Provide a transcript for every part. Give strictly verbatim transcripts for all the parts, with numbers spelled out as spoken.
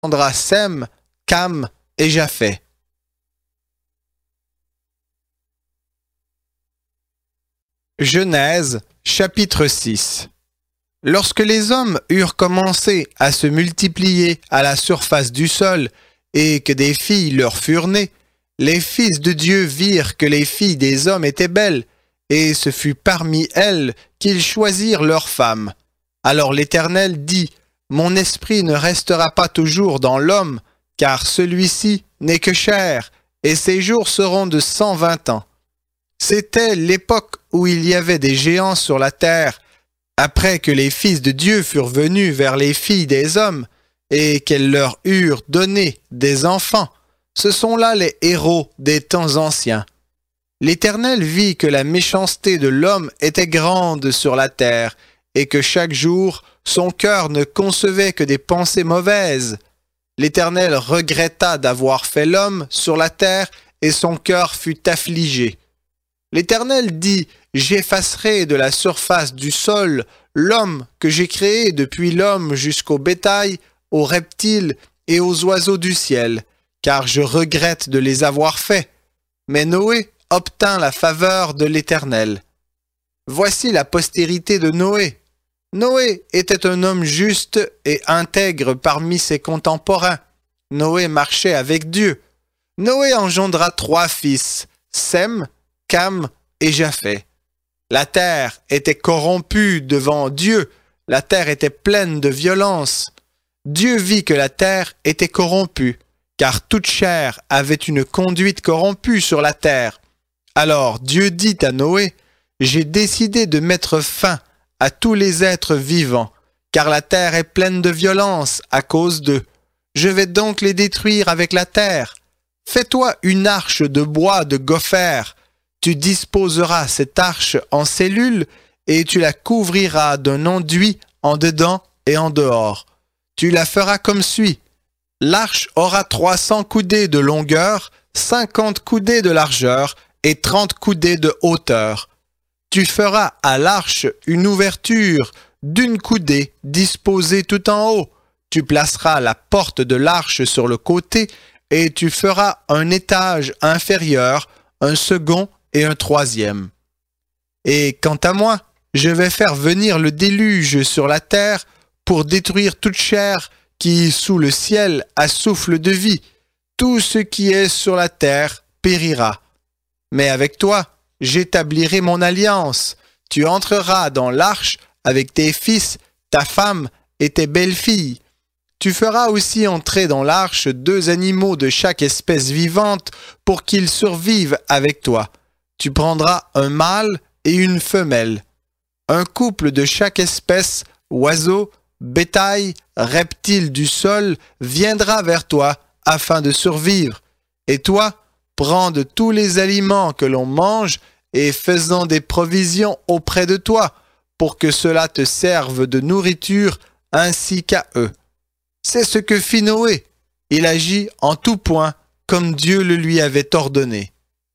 engendra Sem, Cam et Japheth. Genèse, chapitre six. Lorsque les hommes eurent commencé à se multiplier à la surface du sol et que des filles leur furent nées, les fils de Dieu virent que les filles des hommes étaient belles, et ce fut parmi elles qu'ils choisirent leurs femmes. Alors l'Éternel dit, « Mon esprit ne restera pas toujours dans l'homme, car celui-ci n'est que chair, et ses jours seront de cent vingt ans. » C'était l'époque où il y avait des géants sur la terre, après que les fils de Dieu furent venus vers les filles des hommes, et qu'elles leur eurent donné des enfants. Ce sont là les héros des temps anciens. L'Éternel vit que la méchanceté de l'homme était grande sur la terre, et que chaque jour, son cœur ne concevait que des pensées mauvaises. L'Éternel regretta d'avoir fait l'homme sur la terre, et son cœur fut affligé. L'Éternel dit, « J'effacerai de la surface du sol l'homme que j'ai créé depuis l'homme jusqu'au bétail, aux reptiles et aux oiseaux du ciel, car je regrette de les avoir faits. » Mais Noé obtint la faveur de l'Éternel. Voici la postérité de Noé. Noé était un homme juste et intègre parmi ses contemporains. Noé marchait avec Dieu. Noé engendra trois fils, Sem, Cam et Japheth. La terre était corrompue devant Dieu, la terre était pleine de violence. Dieu vit que la terre était corrompue, car toute chair avait une conduite corrompue sur la terre. Alors Dieu dit à Noé, « J'ai décidé de mettre fin à tous les êtres vivants, car la terre est pleine de violence à cause d'eux. Je vais donc les détruire avec la terre. Fais-toi une arche de bois de gopher. Tu disposeras cette arche en cellules et tu la couvriras d'un enduit en dedans et en dehors. Tu la feras comme suit. L'arche aura trois cents coudées de longueur, cinquante coudées de largeur et trente coudées de hauteur. Tu feras à l'arche une ouverture d'une coudée disposée tout en haut. Tu placeras la porte de l'arche sur le côté et tu feras un étage inférieur, un second et un troisième. Et quant à moi, je vais faire venir le déluge sur la terre pour détruire toute chair qui, sous le ciel, a souffle de vie. Tout ce qui est sur la terre périra. Mais avec toi, j'établirai mon alliance. Tu entreras dans l'arche avec tes fils, ta femme et tes belles-filles. Tu feras aussi entrer dans l'arche deux animaux de chaque espèce vivante pour qu'ils survivent avec toi. Tu prendras un mâle et une femelle. Un couple de chaque espèce, oiseau, bétail, reptile du sol, viendra vers toi afin de survivre. Et toi, prends de tous les aliments que l'on mange et faisant des provisions auprès de toi, pour que cela te serve de nourriture ainsi qu'à eux. C'est ce que fit Noé. Il agit en tout point comme Dieu le lui avait ordonné.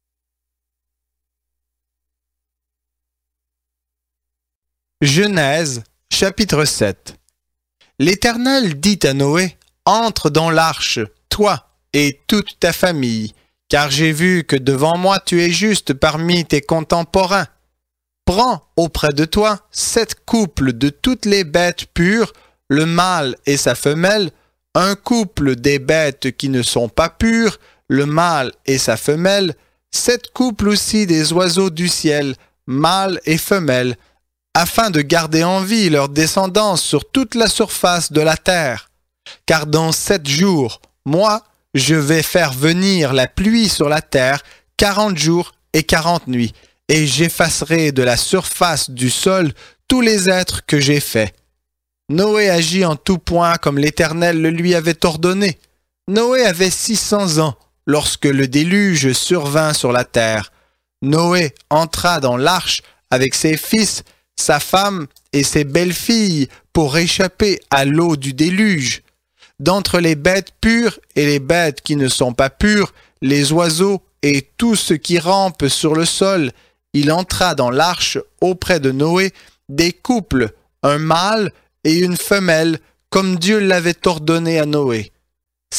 Genèse, chapitre sept. L'Éternel dit à Noé, « Entre dans l'arche, toi et toute ta famille, car j'ai vu que devant moi tu es juste parmi tes contemporains. Prends auprès de toi sept couples de toutes les bêtes pures, le mâle et sa femelle, un couple des bêtes qui ne sont pas pures, le mâle et sa femelle, sept couples aussi des oiseaux du ciel, mâle et femelle, afin de garder en vie leur descendance sur toute la surface de la terre. Car dans sept jours, moi, je vais faire venir la pluie sur la terre quarante jours et quarante nuits, et j'effacerai de la surface du sol tous les êtres que j'ai faits. » Noé agit en tout point comme l'Éternel le lui avait ordonné. Noé avait six cents ans lorsque le déluge survint sur la terre. Noé entra dans l'arche avec ses fils, sa femme et ses belles-filles pour échapper à l'eau du déluge. D'entre les bêtes pures et les bêtes qui ne sont pas pures, les oiseaux et tout ce qui rampe sur le sol, il entra dans l'arche auprès de Noé des couples, un mâle et une femelle, comme Dieu l'avait ordonné à Noé.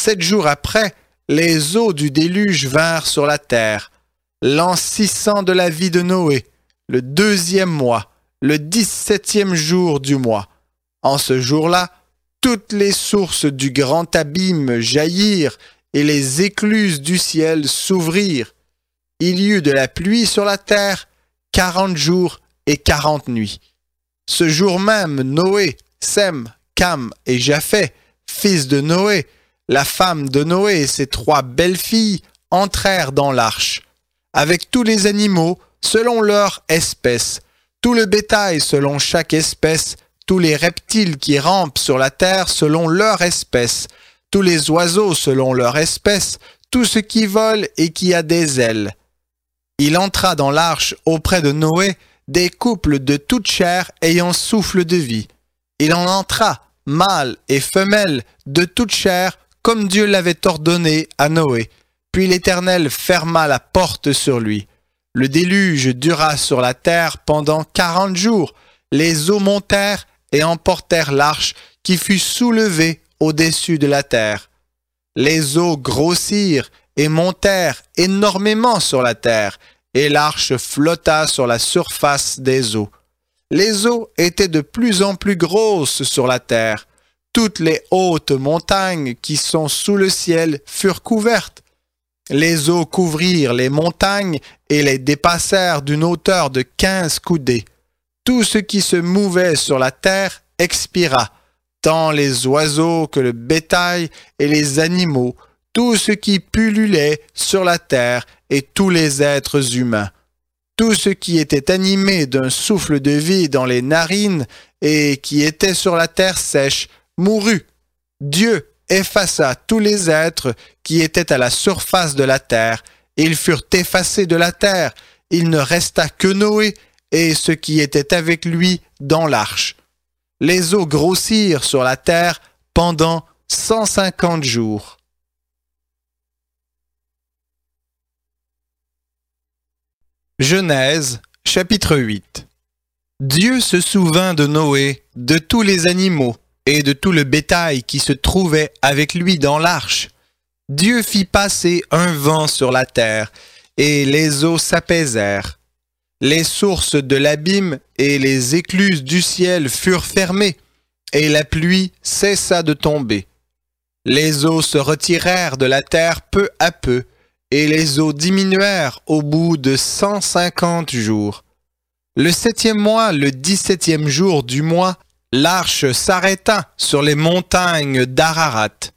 Sept jours après, les eaux du déluge vinrent sur la terre. L'an six cents de la vie de Noé, le deuxième mois, le dix-septième jour du mois. En ce jour-là, toutes les sources du grand abîme jaillirent et les écluses du ciel s'ouvrirent. Il y eut de la pluie sur la terre quarante jours et quarante nuits. Ce jour même, Noé, Sem, Cam et Japheth, fils de Noé, la femme de Noé et ses trois belles-filles entrèrent dans l'arche, avec tous les animaux selon leur espèce, tout le bétail selon chaque espèce, tous les reptiles qui rampent sur la terre selon leur espèce, tous les oiseaux selon leur espèce, tout ce qui vole et qui a des ailes. Il entra dans l'arche auprès de Noé des couples de toute chair ayant souffle de vie. Il en entra, mâle et femelle, de toute chair, comme Dieu l'avait ordonné à Noé. Puis l'Éternel ferma la porte sur lui. Le déluge dura sur la terre pendant quarante jours. Les eaux montèrent et emportèrent l'arche qui fut soulevée au-dessus de la terre. Les eaux grossirent et montèrent énormément sur la terre, et l'arche flotta sur la surface des eaux. Les eaux étaient de plus en plus grosses sur la terre. Toutes les hautes montagnes qui sont sous le ciel furent couvertes. Les eaux couvrirent les montagnes et les dépassèrent d'une hauteur de quinze coudées. Tout ce qui se mouvait sur la terre expira, tant les oiseaux que le bétail et les animaux, tout ce qui pullulait sur la terre et tous les êtres humains. Tout ce qui était animé d'un souffle de vie dans les narines et qui était sur la terre sèche mourut. Dieu effaça tous les êtres qui étaient à la surface de la terre. Ils furent effacés de la terre. Il ne resta que Noé et ceux qui étaient avec lui dans l'arche. Les eaux grossirent sur la terre pendant cent cinquante jours. Genèse, chapitre huit. Dieu se souvint de Noé, de tous les animaux et de tout le bétail qui se trouvait avec lui dans l'arche. Dieu fit passer un vent sur la terre, et les eaux s'apaisèrent. Les sources de l'abîme et les écluses du ciel furent fermées, et la pluie cessa de tomber. Les eaux se retirèrent de la terre peu à peu, et les eaux diminuèrent au bout de cent cinquante jours. Le septième mois, le dix-septième jour du mois, l'arche s'arrêta sur les montagnes d'Ararat.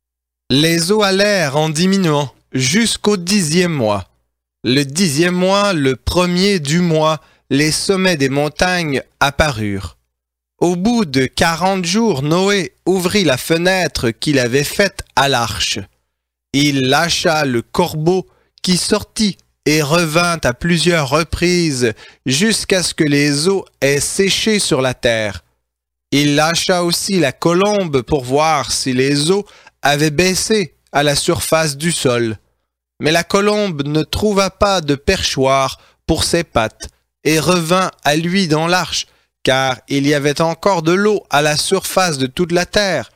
Les eaux allèrent en diminuant jusqu'au dixième mois. Le dixième mois, le premier du mois, les sommets des montagnes apparurent. Au bout de quarante jours, Noé ouvrit la fenêtre qu'il avait faite à l'arche. Il lâcha le corbeau qui sortit et revint à plusieurs reprises jusqu'à ce que les eaux aient séché sur la terre. Il lâcha aussi la colombe pour voir si les eaux avaient baissé à la surface du sol. Mais la colombe ne trouva pas de perchoir pour ses pattes et revint à lui dans l'arche, car il y avait encore de l'eau à la surface de toute la terre.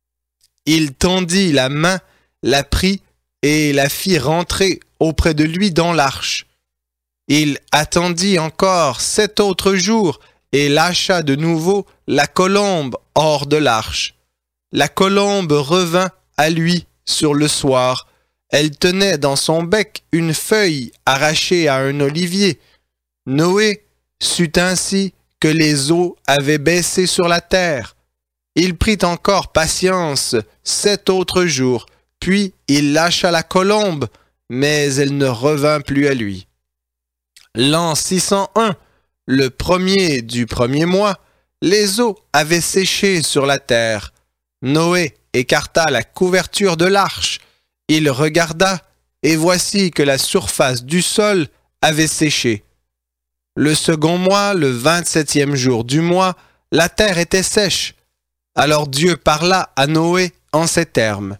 Il tendit la main, la prit et la fit rentrer auprès de lui dans l'arche. Il attendit encore sept autres jours et lâcha de nouveau la colombe hors de l'arche. La colombe revint à lui sur le soir. Elle tenait dans son bec une feuille arrachée à un olivier. Noé sut ainsi que les eaux avaient baissé sur la terre. Il prit encore patience sept autres jours, puis il lâcha la colombe, mais elle ne revint plus à lui. L'an six cent un, le premier du premier mois, les eaux avaient séché sur la terre. Noé écarta la couverture de l'arche. Il regarda, et voici que la surface du sol avait séché. Le second mois, le vingt-septième jour du mois, la terre était sèche. Alors Dieu parla à Noé en ces termes.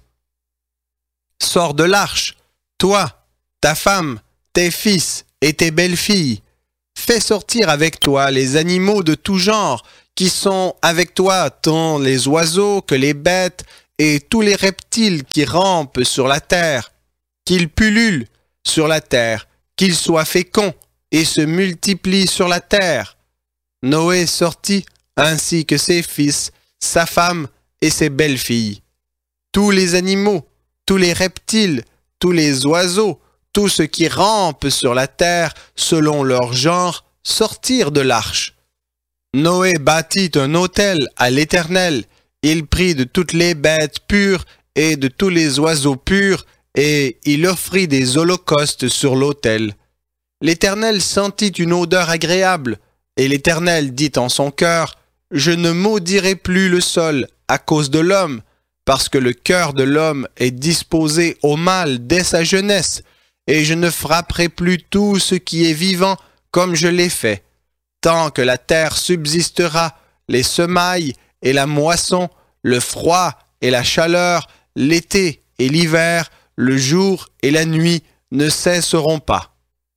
« Sors de l'arche, toi, ta femme, tes fils et tes belles-filles. Fais sortir avec toi les animaux de tout genre qui sont avec toi, tant les oiseaux que les bêtes et tous les reptiles qui rampent sur la terre, qu'ils pullulent sur la terre, qu'ils soient féconds et se multiplient sur la terre. Noé sortit, ainsi que ses fils, sa femme et ses belles-filles. Tous les animaux, tous les reptiles, tous les oiseaux, tout ce qui rampe sur la terre, selon leur genre, sortirent de l'arche. Noé bâtit un autel à l'Éternel. Il prit de toutes les bêtes pures et de tous les oiseaux purs, et il offrit des holocaustes sur l'autel. L'Éternel sentit une odeur agréable, et l'Éternel dit en son cœur, « Je ne maudirai plus le sol à cause de l'homme, parce que le cœur de l'homme est disposé au mal dès sa jeunesse, et je ne frapperai plus tout ce qui est vivant comme je l'ai fait. Tant que la terre subsistera, les semailles et la moisson, le froid et la chaleur, l'été et l'hiver, le jour et la nuit ne cesseront pas. »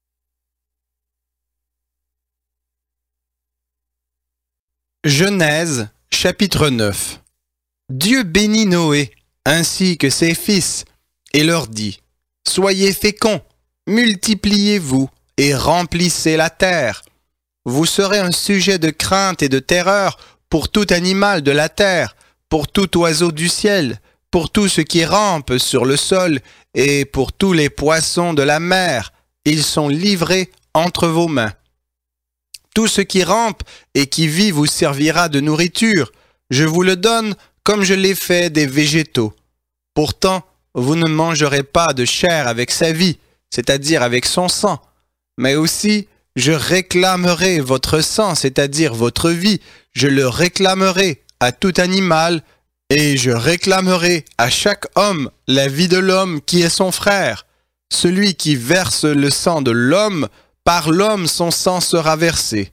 Genèse, chapitre neuf. Dieu bénit Noé, ainsi que ses fils, et leur dit, « Soyez féconds, multipliez-vous et remplissez la terre. Vous serez un sujet de crainte et de terreur pour tout animal de la terre, pour tout oiseau du ciel, pour tout ce qui rampe sur le sol et pour tous les poissons de la mer. Ils sont livrés entre vos mains. Tout ce qui rampe et qui vit vous servira de nourriture. Je vous le donne comme je l'ai fait des végétaux. Pourtant, vous ne mangerez pas de chair avec sa vie, c'est-à-dire avec son sang, mais aussi je réclamerai votre sang, c'est-à-dire votre vie, je le réclamerai à tout animal, et je réclamerai à chaque homme la vie de l'homme qui est son frère. Celui qui verse le sang de l'homme, par l'homme son sang sera versé.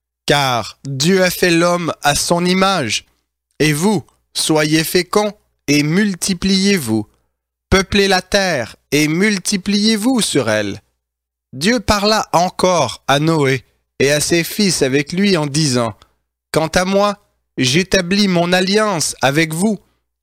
Car Dieu a fait l'homme à son image. Et vous, soyez féconds et multipliez-vous. Peuplez la terre et multipliez-vous sur elle. Dieu parla encore à Noé et à ses fils avec lui en disant, « Quant à moi, j'établis mon alliance avec vous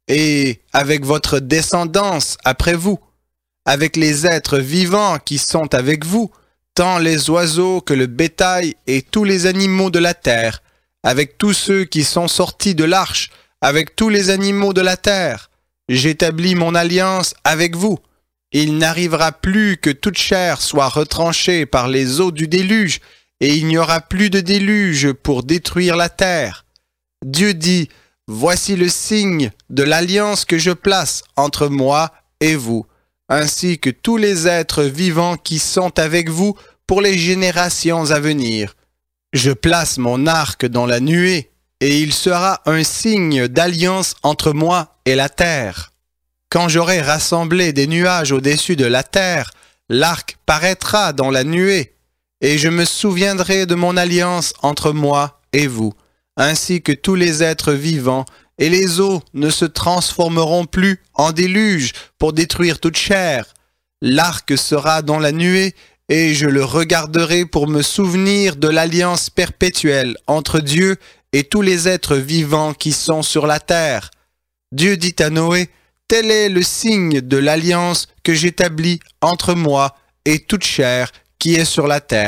et avec votre descendance après vous, avec les êtres vivants qui sont avec vous, tant les oiseaux que le bétail et tous les animaux de la terre, avec tous ceux qui sont sortis de l'arche, avec tous les animaux de la terre. J'établis mon alliance avec vous. Il n'arrivera plus que toute chair soit retranchée par les eaux du déluge, et il n'y aura plus de déluge pour détruire la terre. Dieu dit, « Voici le signe de l'alliance que je place entre moi et vous, ainsi que tous les êtres vivants qui sont avec vous pour les générations à venir. Je place mon arc dans la nuée, et il sera un signe d'alliance entre moi et la terre. Quand j'aurai rassemblé des nuages au-dessus de la terre, l'arc paraîtra dans la nuée, et je me souviendrai de mon alliance entre moi et vous, ainsi que tous les êtres vivants, et les eaux ne se transformeront plus en déluge pour détruire toute chair. L'arc sera dans la nuée, et je le regarderai pour me souvenir de l'alliance perpétuelle entre Dieu et tous les êtres vivants qui sont sur la terre. Dieu dit à Noé, « Tel est le signe de l'alliance que j'établis entre moi et toute chair qui est sur la terre. »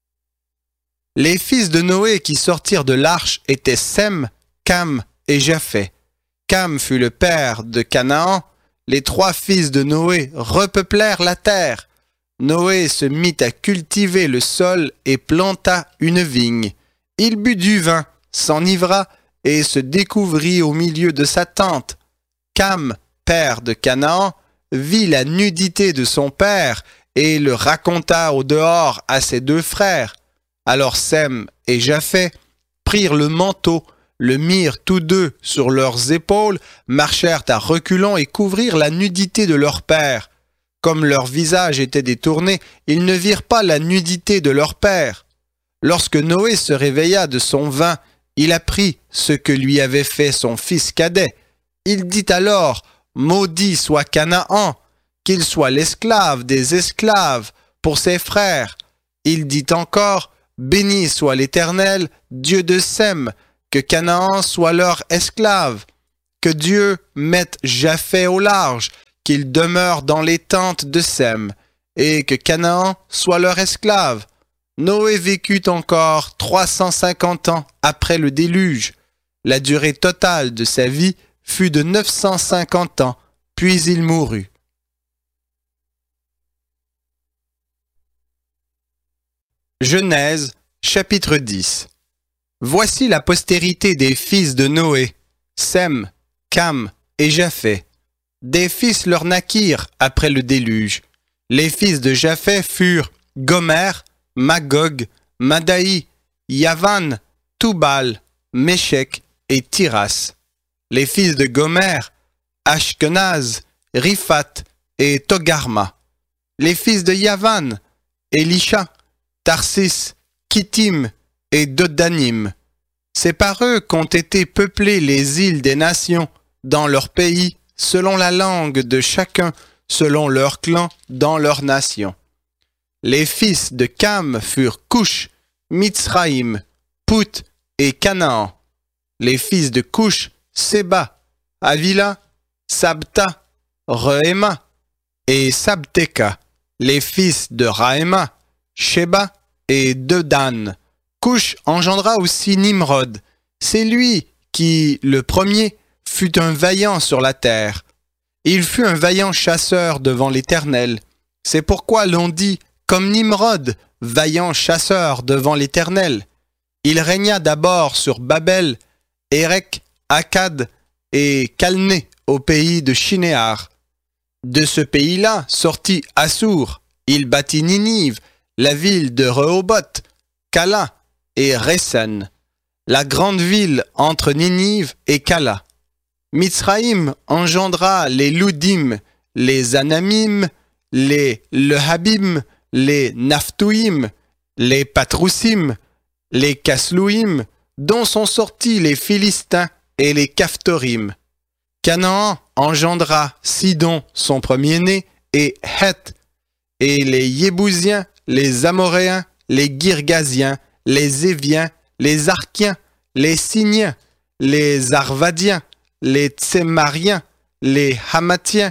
Les fils de Noé qui sortirent de l'arche étaient Sem, Cam et Japheth. Cam fut le père de Canaan. Les trois fils de Noé repeuplèrent la terre. Noé se mit à cultiver le sol et planta une vigne. Il but du vin, s'enivra et se découvrit au milieu de sa tente. Cam, père de Canaan, vit la nudité de son père et le raconta au dehors à ses deux frères. Alors Sem et Japheth prirent le manteau, le mirent tous deux sur leurs épaules, marchèrent à reculons et couvrirent la nudité de leur père. Comme leur visage était détourné, ils ne virent pas la nudité de leur père. Lorsque Noé se réveilla de son vin, il apprit ce que lui avait fait son fils cadet. Il dit alors, « Maudit soit Canaan, qu'il soit l'esclave des esclaves pour ses frères. » Il dit encore, « Béni soit l'Éternel, Dieu de Sem, que Canaan soit leur esclave. » que Dieu mette Japheth au large, qu'il demeure dans les tentes de Sem, et que Canaan soit leur esclave. Noé vécut encore trois cent cinquante ans après le déluge. La durée totale de sa vie fut de neuf cent cinquante ans, puis il mourut. Genèse, chapitre dix. Voici la postérité des fils de Noé, Sem, Cam et Japheth. Des fils leur naquirent après le déluge. Les fils de Japheth furent Gomer, Magog, Madaï, Yavan, Toubal, Méchec et Tiras. Les fils de Gomer, Ashkenaz, Riphat et Togarma. Les fils de Yavan, Elisha, Tarsis, Kittim et Dodanim. C'est par eux qu'ont été peuplées les îles des nations dans leur pays, selon la langue de chacun, selon leur clan dans leur nation. Les fils de Cam furent Cush, Mitzraïm, Put et Canaan. Les fils de Cush, Séba, Avila, Sabta, Rehema et Sabteka. Les fils de Rahéma, Sheba et Dedan. Cush engendra aussi Nimrod. C'est lui qui, le premier, fut un vaillant sur la terre. Il fut un vaillant chasseur devant l'Éternel. C'est pourquoi l'on dit, comme Nimrod, vaillant chasseur devant l'Éternel. Il régna d'abord sur Babel, Érec, Akkad et Calné au pays de Shinéar. De ce pays-là sortit Assur. Il bâtit Ninive, la ville de Rehoboth, Cala et Resen, la grande ville entre Ninive et Cala. Mitzraïm engendra les Loudim, les Anamim, les Lehabim, les Naphtuim, les Patroussim, les Kaslouim, dont sont sortis les Philistins et les Caphtorim. Canaan engendra Sidon, son premier-né, et Heth, et les Yébousiens, les Amoréens, les Girgasiens, les Éviens, les Arkiens, les Signiens, les Arvadiens, les Tsémariens, les Hamatiens.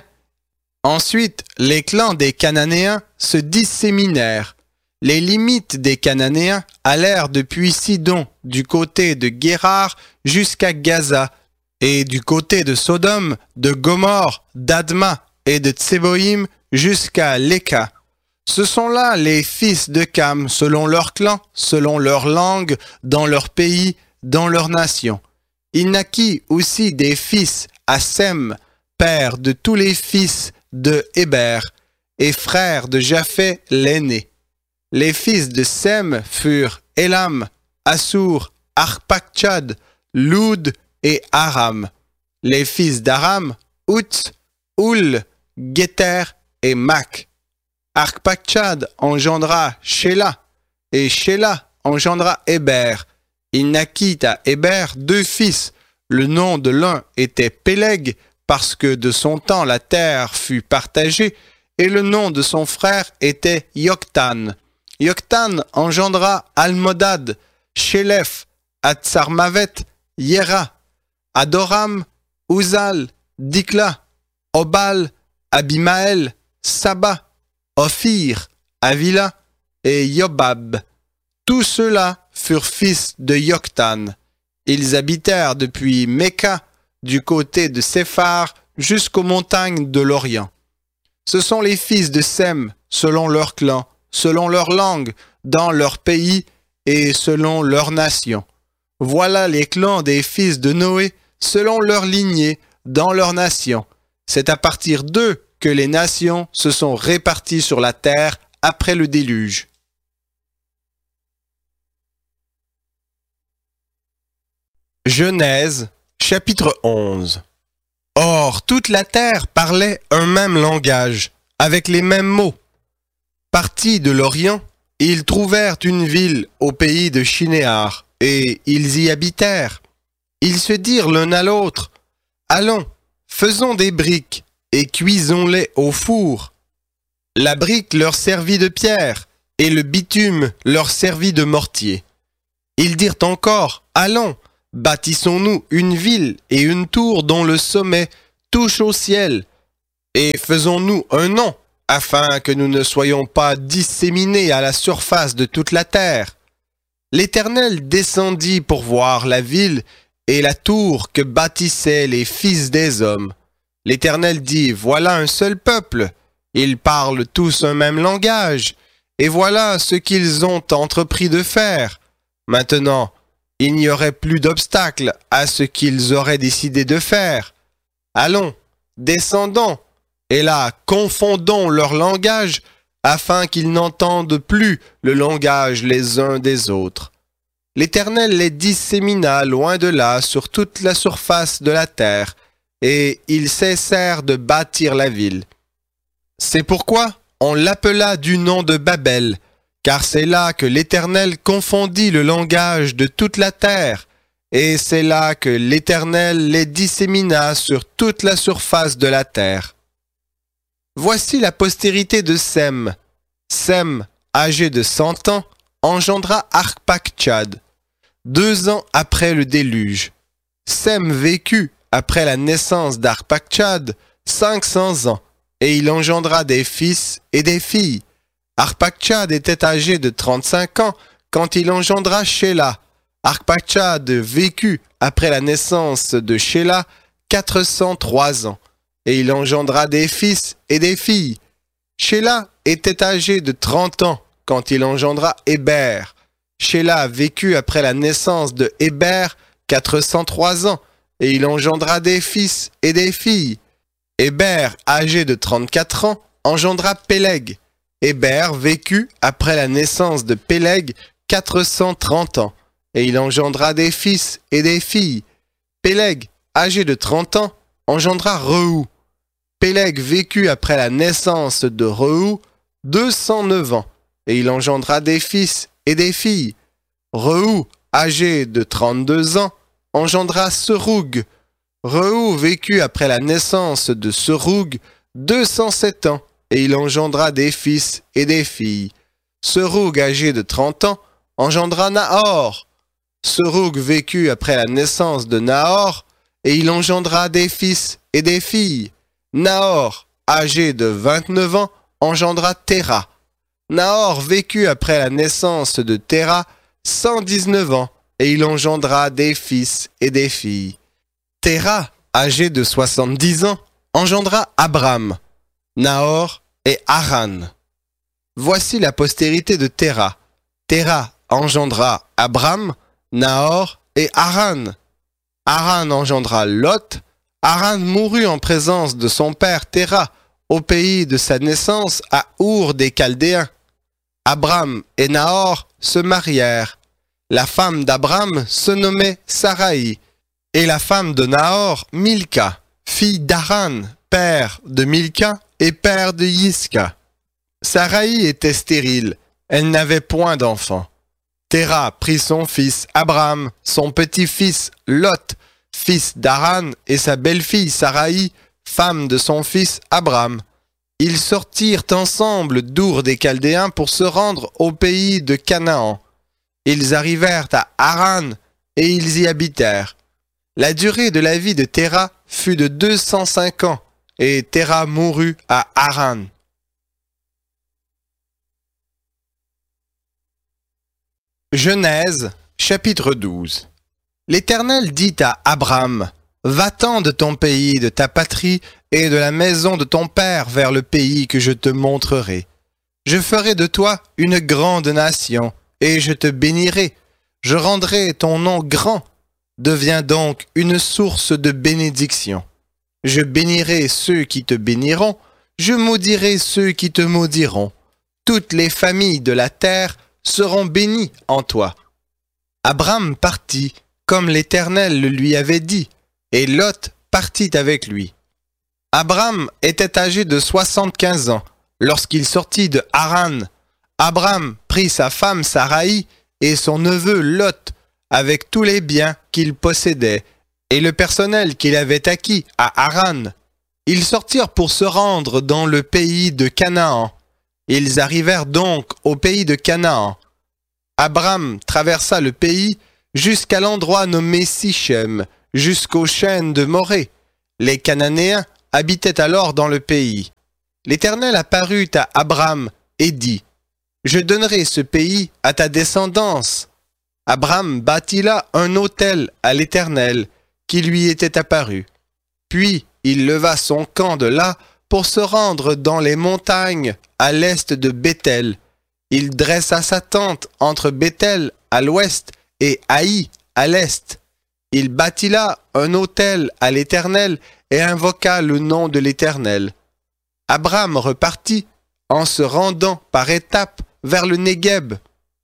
Ensuite, les clans des Cananéens se disséminèrent. Les limites des Cananéens allèrent depuis Sidon, du côté de Guérar, jusqu'à Gaza, et du côté de Sodome, de Gomorre, d'Adma et de Tséboïm, jusqu'à Léka. Ce sont là les fils de Cam, selon leur clan, selon leur langue, dans leur pays, dans leur nation. Il naquit aussi des fils à Sem, père de tous les fils de Héber, et frère de Japheth l'aîné. Les fils de Sem furent Élam, Assur, Arpachshad, Loud et Aram. Les fils d'Aram, Outz, Oul, Guéter et Mac. Arpachshad engendra Shéla, et Shéla engendra Héber. Il naquit à Héber deux fils. Le nom de l'un était Péleg, parce que de son temps la terre fut partagée, et le nom de son frère était Yoktan. Yoktan engendra Almodad, Shélef, Atsarmavet, Yéra, Adoram, Uzal, Dikla, Obal, Abimaël, Saba, Ophir, Avila et Yobab. Tous ceux-là furent fils de Yoktan. Ils habitèrent depuis Méka, du côté de Séphar, jusqu'aux montagnes de l'Orient. Ce sont les fils de Sem, selon leur clan, selon leur langue, dans leur pays et selon leur nation. Voilà les clans des fils de Noé, selon leur lignée, dans leur nation. C'est à partir d'eux que les nations se sont réparties sur la terre après le déluge. Genèse, chapitre onze. Or, toute la terre parlait un même langage, avec les mêmes mots. Partis de l'Orient, ils trouvèrent une ville au pays de Shinéar, et ils y habitèrent. Ils se dirent l'un à l'autre, « Allons, faisons des briques, et cuisons-les au four. » La brique leur servit de pierre, et le bitume leur servit de mortier. Ils dirent encore, « Allons, bâtissons-nous une ville et une tour dont le sommet touche au ciel, et faisons-nous un nom, afin que nous ne soyons pas disséminés à la surface de toute la terre. L'Éternel descendit pour voir la ville et la tour que bâtissaient les fils des hommes. L'Éternel dit, voilà un seul peuple, ils parlent tous un même langage, et voilà ce qu'ils ont entrepris de faire. Maintenant, il n'y aurait plus d'obstacle à ce qu'ils auraient décidé de faire. Allons, descendons, et là, confondons leur langage, afin qu'ils n'entendent plus le langage les uns des autres. L'Éternel les dissémina loin de là sur toute la surface de la terre, et ils cessèrent de bâtir la ville. C'est pourquoi on l'appela du nom de Babel, car c'est là que l'Éternel confondit le langage de toute la terre, et c'est là que l'Éternel les dissémina sur toute la surface de la terre. Voici la postérité de Sem. Sem, âgé de cent ans, engendra Arpachshad, deux ans après le déluge. Sem vécut, après la naissance d'Arpachshad, cinq cents ans, et il engendra des fils et des filles. Arpachshad était âgé de trente-cinq ans quand il engendra Shéla. Arpachshad vécut, après la naissance de Shéla, quatre cent trois ans, et il engendra des fils et des filles. Shéla était âgé de trente ans quand il engendra Héber. Shéla vécut après la naissance de Héber quatre cent trois ans, et il engendra des fils et des filles. Héber, âgé de trente-quatre ans, engendra Péleg. Héber vécut après la naissance de Péleg quatre cent trente ans, et il engendra des fils et des filles. Péleg, âgé de trente ans, engendra Reu. Péleg vécut après la naissance de Reu deux cent neuf ans, et il engendra des fils et des filles. Reu, âgé de trente-deux ans, engendra Serug. Reu vécut après la naissance de Serug deux cent sept ans, et il engendra des fils et des filles. Serug, âgé de trente ans, engendra Nahor. Serug vécut après la naissance de Nahor, et il engendra des fils et des filles. Nahor, âgé de vingt-neuf ans, engendra Téra. Nahor vécut après la naissance de Téra cent dix-neuf ans, et il engendra des fils et des filles. Téra, âgé de soixante-dix ans, engendra Abram, Nahor et Haran. Voici la postérité de Téra. Téra engendra Abram, Nahor et Haran. Haran engendra Lot. Haran mourut en présence de son père Téra, au pays de sa naissance à Our des Chaldéens. Abram et Nahor se marièrent. La femme d'Abram se nommait Saraï, et la femme de Nahor, Milka, fille d'Haran, père de Milka et père de Yiska. Saraï était stérile, elle n'avait point d'enfant. Téra prit son fils Abram, son petit-fils Lot, fils d'Haran, et sa belle-fille Saraï, femme de son fils Abram. Ils sortirent ensemble d'Our des Chaldéens pour se rendre au pays de Canaan. Ils arrivèrent à Haran et ils y habitèrent. La durée de la vie de Téra fut de deux cent cinq ans, et Téra mourut à Haran. Genèse, chapitre douze. L'Éternel dit à Abram, « Va-t'en de ton pays, de ta patrie et de la maison de ton père vers le pays que je te montrerai. Je ferai de toi une grande nation, et je te bénirai. Je rendrai ton nom grand. Deviens donc une source de bénédiction. Je bénirai ceux qui te béniront, je maudirai ceux qui te maudiront. Toutes les familles de la terre seront bénies en toi. » Abram partit, comme l'Éternel le lui avait dit, et Lot partit avec lui. Abram était âgé de soixante-quinze ans lorsqu'il sortit de Haran. Abram prit sa femme Saraï et son neveu Lot avec tous les biens qu'il possédait et le personnel qu'il avait acquis à Haran. Ils sortirent pour se rendre dans le pays de Canaan. Ils arrivèrent donc au pays de Canaan. Abram traversa le pays jusqu'à l'endroit nommé Sichem, jusqu'aux chaînes de Morée. Les Cananéens habitaient alors dans le pays. L'Éternel apparut à Abram et dit, « Je donnerai ce pays à ta descendance. » Abram bâtit là un autel à l'Éternel qui lui était apparu. Puis il leva son camp de là pour se rendre dans les montagnes à l'est de Béthel. Il dressa sa tente entre Béthel à l'ouest et Haï à l'est. Il bâtit là un autel à l'Éternel et invoqua le nom de l'Éternel. Abram repartit en se rendant par étapes vers le Négueb.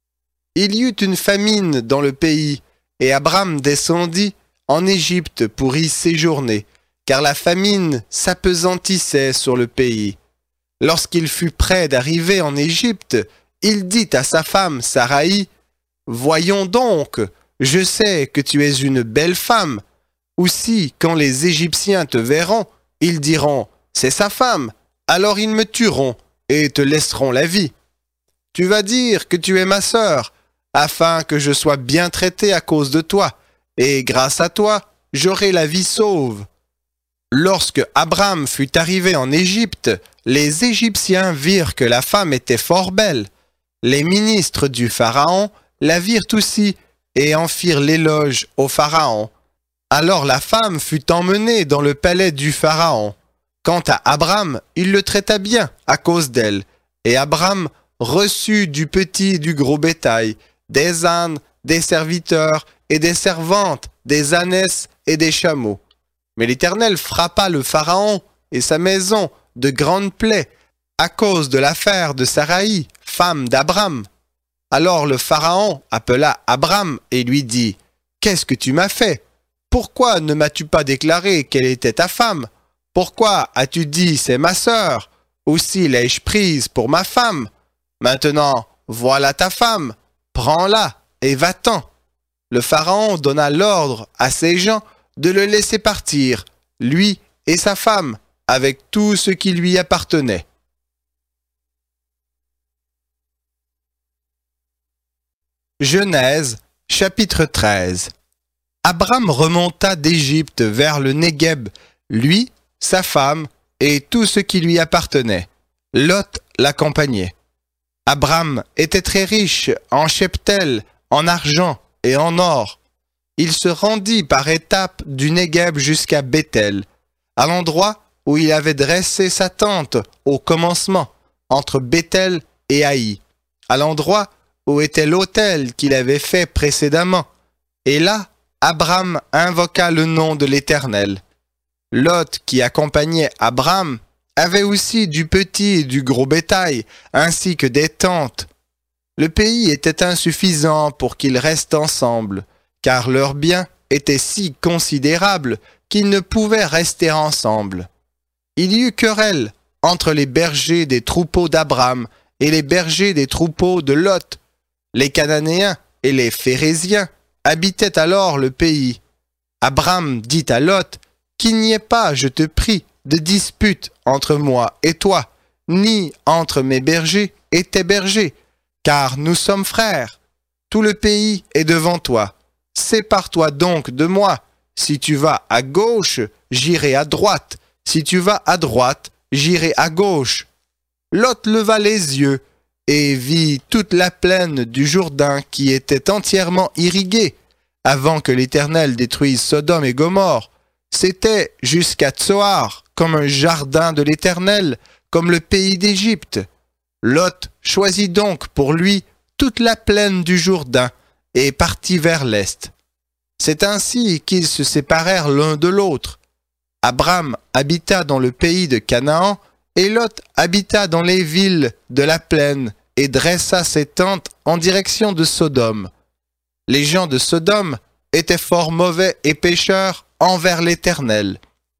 Il y eut une famine dans le pays, et Abram descendit en Égypte pour y séjourner, car la famine s'appesantissait sur le pays. Lorsqu'il fut près d'arriver en Égypte, il dit à sa femme Saraï, « Voyons donc, je sais que tu es une belle femme. Aussi, quand les Égyptiens te verront, ils diront, « C'est sa femme », alors ils me tueront et te laisseront la vie. Tu vas dire que tu es ma sœur, afin que je sois bien traité à cause de toi, et grâce à toi, j'aurai la vie sauve. » Lorsque Abram fut arrivé en Égypte, les Égyptiens virent que la femme était fort belle. Les ministres du Pharaon la virent aussi et en firent l'éloge au Pharaon. Alors la femme fut emmenée dans le palais du Pharaon. Quant à Abram, il le traita bien à cause d'elle, et Abram reçut du petit et du gros bétail, des ânes, des serviteurs et des servantes, des ânesses et des chameaux. Mais l'Éternel frappa le Pharaon et sa maison de grandes plaies à cause de l'affaire de Saraï, femme d'Abram. Alors le Pharaon appela Abram et lui dit, « Qu'est-ce que tu m'as fait? Pourquoi ne m'as-tu pas déclaré qu'elle était ta femme? Pourquoi as-tu dit, c'est ma sœur? Aussi l'ai-je prise pour ma femme. Maintenant, voilà ta femme, prends-la et va-t'en. » Le Pharaon donna l'ordre à ses gens de le laisser partir, lui et sa femme, avec tout ce qui lui appartenait. Genèse, chapitre treize. Abram remonta d'Égypte vers le Négueb, lui, sa femme et tout ce qui lui appartenait. Lot l'accompagnait. Abram était très riche en cheptel, en argent et en or. Il se rendit par étapes du Négueb jusqu'à Béthel, à l'endroit où il avait dressé sa tente au commencement, entre Béthel et Haï, à l'endroit où était l'autel qu'il avait fait précédemment. Et là, Abram invoqua le nom de l'Éternel. Lot, qui accompagnait Abram, avait aussi du petit et du gros bétail, ainsi que des tentes. Le pays était insuffisant pour qu'ils restent ensemble, car leurs biens étaient si considérables qu'ils ne pouvaient rester ensemble. Il y eut querelle entre les bergers des troupeaux d'Abram et les bergers des troupeaux de Lot. Les Cananéens et les Phéréziens habitaient alors le pays. Abram dit à Lot, « Qu'il n'y ait pas, je te prie, de dispute entre moi et toi, ni entre mes bergers et tes bergers, car nous sommes frères. Tout le pays est devant toi. Sépare-toi donc de moi. Si tu vas à gauche, j'irai à droite. Si tu vas à droite, j'irai à gauche. » Lot leva les yeux et vit toute la plaine du Jourdain qui était entièrement irriguée, avant que l'Éternel détruise Sodome et Gomorrhe. C'était jusqu'à Tsoar, comme un jardin de l'Éternel, comme le pays d'Égypte. Lot choisit donc pour lui toute la plaine du Jourdain et partit vers l'est. C'est ainsi qu'ils se séparèrent l'un de l'autre. Abram habita dans le pays de Canaan, et Lot habita dans les villes de la plaine et dressa ses tentes en direction de Sodome. Les gens de Sodome étaient fort mauvais et pécheurs envers l'Éternel.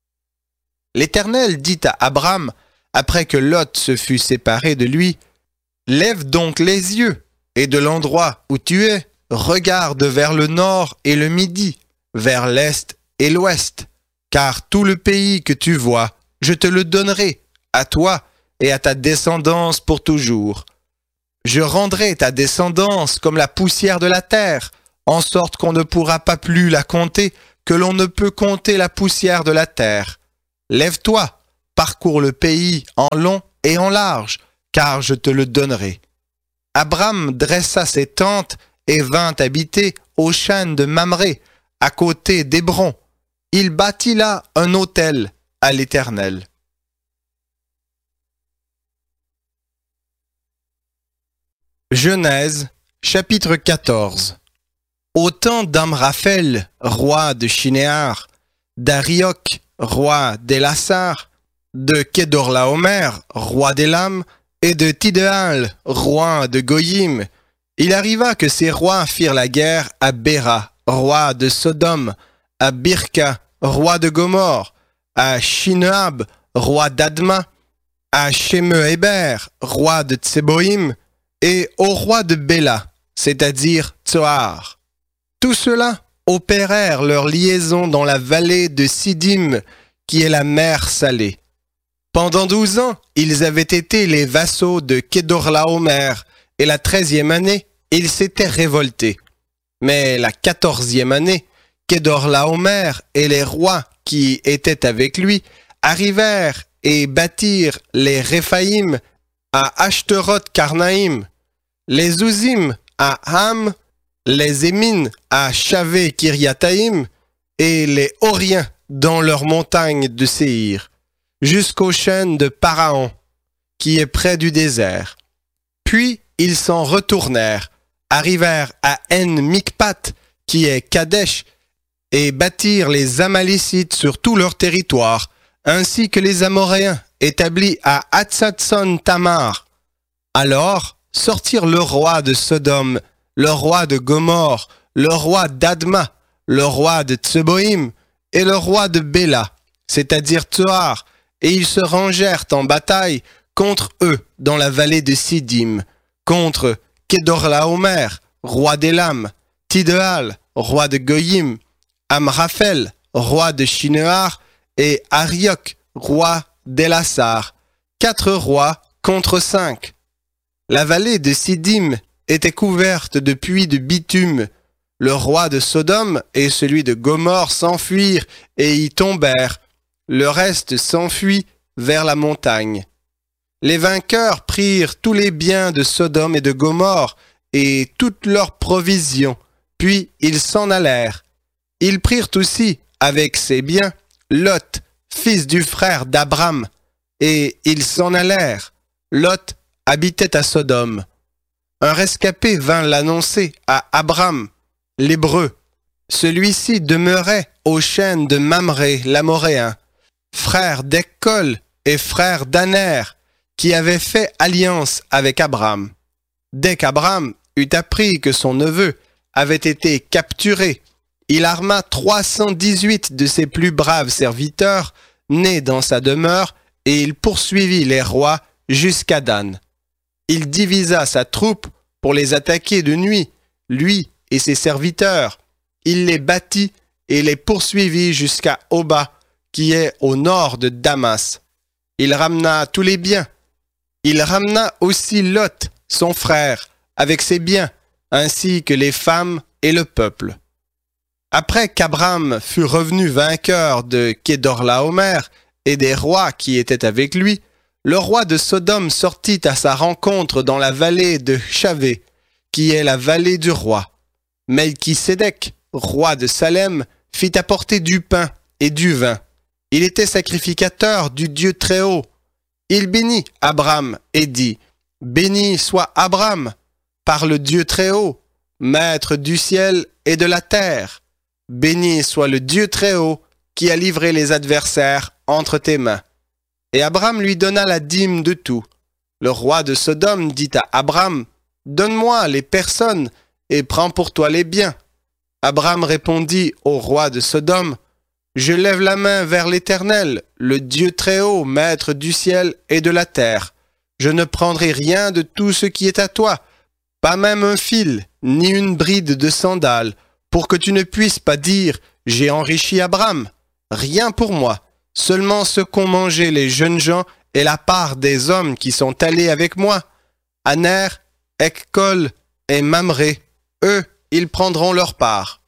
L'Éternel dit à Abram, après que Lot se fut séparé de lui, « Lève donc les yeux, et de l'endroit où tu es, regarde vers le nord et le midi, vers l'est et l'ouest, car tout le pays que tu vois, je te le donnerai, à toi et à ta descendance pour toujours. Je rendrai ta descendance comme la poussière de la terre, en sorte qu'on ne pourra pas plus la compter, que l'on ne peut compter la poussière de la terre. Lève-toi, parcours le pays en long et en large, car je te le donnerai. Abram dressa ses tentes et vint habiter au chêne de Mamré, à côté d'Hébron. Il bâtit là un autel à l'Éternel. Genèse, chapitre quatorze. Au temps d'Amraphel, roi de Shinéar, d'Arioch, roi d'Élassar, de Kedorlaomer, roi d'Élam, et de Tidéal, roi de Goyim, il arriva que ces rois firent la guerre à Béra, roi de Sodome, à Birka, roi de Gomorre, à Shineab, roi d'Adma, à Shemehéber, roi de Tseboïm, et au roi de Béla, c'est-à-dire Tsoar. Tous ceux-là opérèrent leur liaison dans la vallée de Sidim, qui est la mer Salée. Pendant douze ans, ils avaient été les vassaux de Kedorlaomer, et la treizième année, ils s'étaient révoltés. Mais la quatorzième année, Kedorlaomer et les rois qui étaient avec lui arrivèrent et bâtirent les Réphaïm à Ashteroth-Karnaïm, les Ouzim à Ham, les Émines à Chavé-Kiriataïm et les Horiens dans leurs montagnes de Séhir, jusqu'au chêne de Paraon, qui est près du désert. Puis ils s'en retournèrent, arrivèrent à En-Mikpat, qui est Kadesh, et bâtirent les Amalécites sur tout leur territoire, ainsi que les Amoréens établis à Hatzatson-Tamar. Alors sortirent le roi de Sodome, le roi de Gomorre, le roi d'Adma, le roi de Tseboïm et le roi de Béla, c'est-à-dire Tsoar, et ils se rangèrent en bataille contre eux dans la vallée de Sidim, contre Kedorlaomer, roi d'Élam, Tidéal, roi de Goyim, Amraphel, roi de Shinéar, et Arioch, roi d'Élassar, quatre rois contre cinq. La vallée de Sidim était couverte de puits de bitume. Le roi de Sodome et celui de Gomorre s'enfuirent et y tombèrent. Le reste s'enfuit vers la montagne. Les vainqueurs prirent tous les biens de Sodome et de Gomorre et toutes leurs provisions, puis ils s'en allèrent. Ils prirent aussi, avec ses biens, Lot, fils du frère d'Abram, et ils s'en allèrent. Lot habitait à Sodome. Un rescapé vint l'annoncer à Abram, l'Hébreu. Celui-ci demeurait au chêne de Mamré, l'Amoréen, frère d'Ekkol et frère d'Aner, qui avait fait alliance avec Abram. Dès qu'Abram eut appris que son neveu avait été capturé, il arma trois cent dix-huit de ses plus braves serviteurs, nés dans sa demeure, et il poursuivit les rois jusqu'à Dan. Il divisa sa troupe pour les attaquer de nuit, lui et ses serviteurs. Il les battit et les poursuivit jusqu'à Oba, qui est au nord de Damas. Il ramena tous les biens. Il ramena aussi Lot, son frère, avec ses biens, ainsi que les femmes et le peuple. Après qu'Abram fut revenu vainqueur de Kedorlaomer et des rois qui étaient avec lui, le roi de Sodome sortit à sa rencontre dans la vallée de Chavé, qui est la vallée du roi. Melchisédek, roi de Salem, fit apporter du pain et du vin. Il était sacrificateur du Dieu Très-Haut. Il bénit Abram et dit, « Béni soit Abram par le Dieu Très-Haut, maître du ciel et de la terre. Béni soit le Dieu Très-Haut qui a livré les adversaires entre tes mains. » Et Abram lui donna la dîme de tout. Le roi de Sodome dit à Abram, « Donne-moi les personnes et prends pour toi les biens. » Abram répondit au roi de Sodome, « Je lève la main vers l'Éternel, le Dieu Très-Haut, maître du ciel et de la terre. Je ne prendrai rien de tout ce qui est à toi, pas même un fil, ni une bride de sandales, pour que tu ne puisses pas dire, j'ai enrichi Abram. Rien pour moi, seulement ce qu'ont mangé les jeunes gens et la part des hommes qui sont allés avec moi. Aner, Ekkol et Mamré, eux ils prendront leur part.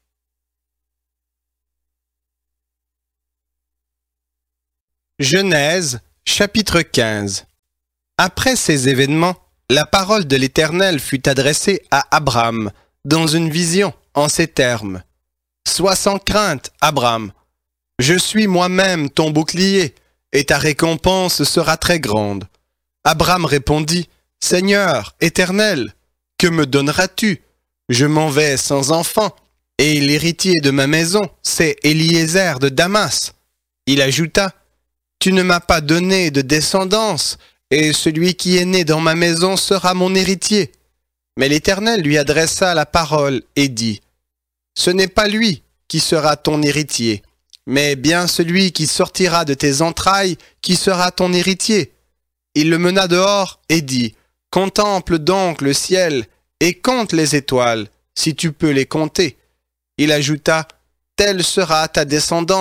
Genèse, chapitre quinze. Après ces événements, la parole de l'Éternel fut adressée à Abram, dans une vision, en ces termes. « Sois sans crainte, Abram. Je suis moi-même ton bouclier, et ta récompense sera très grande. » Abram répondit, « Seigneur, Éternel, que me donneras-tu? Je m'en vais sans enfant, et l'héritier de ma maison, c'est Éliézer de Damas. » Il ajouta, « Tu ne m'as pas donné de descendance, et celui qui est né dans ma maison sera mon héritier. » Mais l'Éternel lui adressa la parole et dit, « Ce n'est pas lui qui sera ton héritier, mais bien celui qui sortira de tes entrailles qui sera ton héritier. » Il le mena dehors et dit, « Contemple donc le ciel et compte les étoiles, si tu peux les compter. » Il ajouta, « Telle sera ta descendance. »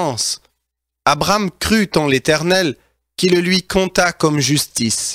Abram crut en l'Éternel, qui le lui compta comme justice.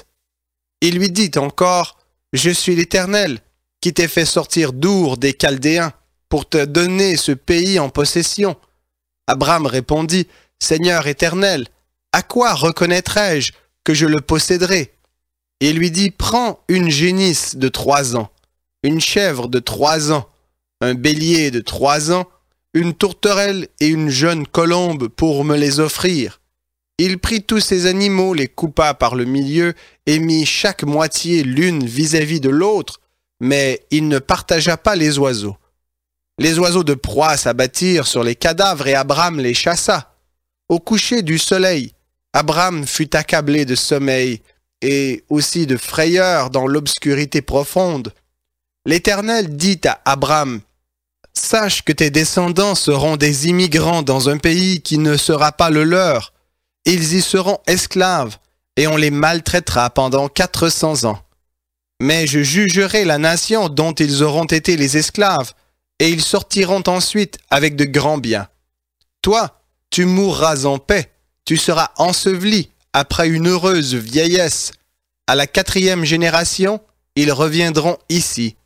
Il lui dit encore, « Je suis l'Éternel, qui t'ai fait sortir d'Our des Chaldéens, pour te donner ce pays en possession. » Abram répondit, « Seigneur Éternel, à quoi reconnaîtrai-je que je le posséderai? » Il lui dit, « Prends une génisse de trois ans, une chèvre de trois ans, un bélier de trois ans, une tourterelle et une jeune colombe pour me les offrir. » Il prit tous ces animaux, les coupa par le milieu et mit chaque moitié l'une vis-à-vis de l'autre, mais il ne partagea pas les oiseaux. Les oiseaux de proie s'abattirent sur les cadavres et Abram les chassa. Au coucher du soleil, Abram fut accablé de sommeil et aussi de frayeur dans l'obscurité profonde. L'Éternel dit à Abram, « Sache que tes descendants seront des immigrants dans un pays qui ne sera pas le leur. Ils y seront esclaves et on les maltraitera pendant quatre cents ans. Mais je jugerai la nation dont ils auront été les esclaves, et ils sortiront ensuite avec de grands biens. Toi, tu mourras en paix, tu seras enseveli après une heureuse vieillesse. À la quatrième génération, ils reviendront ici,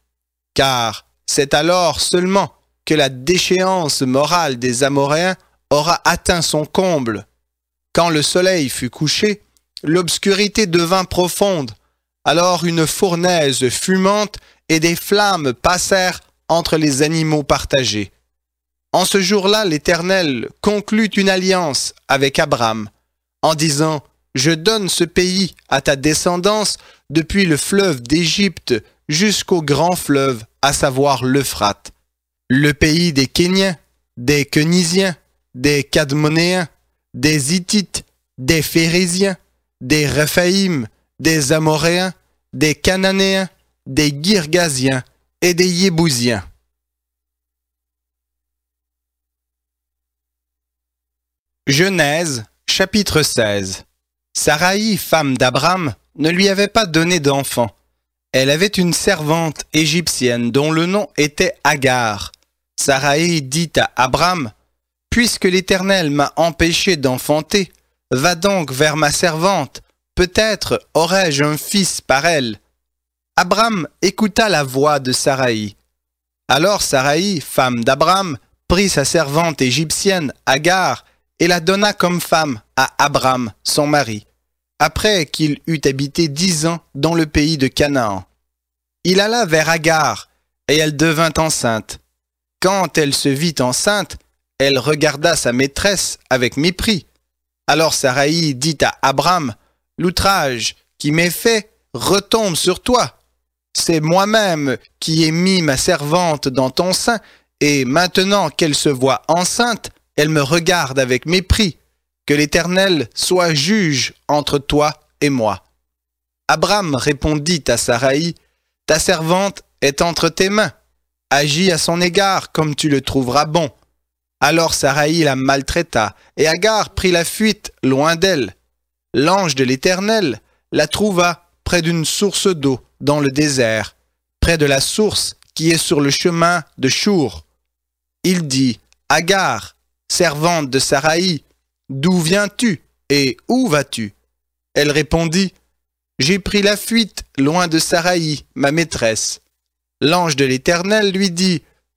car c'est alors seulement que la déchéance morale des Amoréens aura atteint son comble. Quand le soleil fut couché, l'obscurité devint profonde. Alors une fournaise fumante et des flammes passèrent entre les animaux partagés. En ce jour-là, l'Éternel conclut une alliance avec Abram, en disant, « Je donne ce pays à ta descendance depuis le fleuve d'Égypte jusqu'au grand fleuve, à savoir l'Euphrate, le pays des Kéniens, des Kenisiens, des Cadmonéens, des Hittites, des Phérésiens, des Réphaïm, des Amoréens, des Cananéens, des Girgasiens et des Yébousiens. » Genèse, chapitre seize. Saraï, femme d'Abram, ne lui avait pas donné d'enfant. Elle avait une servante égyptienne dont le nom était Agar. Saraï dit à Abram, « Puisque l'Éternel m'a empêché d'enfanter, va donc vers ma servante, peut-être aurai-je un fils par elle. » Abram écouta la voix de Saraï. Alors Saraï, femme d'Abram, prit sa servante égyptienne Agar et la donna comme femme à Abram, son mari, après qu'il eut habité dix ans dans le pays de Canaan. Il alla vers Agar, et elle devint enceinte. Quand elle se vit enceinte, elle regarda sa maîtresse avec mépris. Alors Saraï dit à Abram, « L'outrage qui m'est fait retombe sur toi. C'est moi-même qui ai mis ma servante dans ton sein, et maintenant qu'elle se voit enceinte, elle me regarde avec mépris. Que l'Éternel soit juge entre toi et moi. » Abram répondit à Saraï, « Ta servante est entre tes mains. Agis à son égard comme tu le trouveras bon. » Alors Saraï la maltraita, et Agar prit la fuite loin d'elle. L'ange de l'Éternel la trouva près d'une source d'eau dans le désert, près de la source qui est sur le chemin de Chour. Il dit, « Agar, servante de Saraï, d'où viens-tu et où vas-tu? » Elle répondit, « J'ai pris la fuite loin de Saraï, ma maîtresse. » L'ange de l'Éternel lui dit,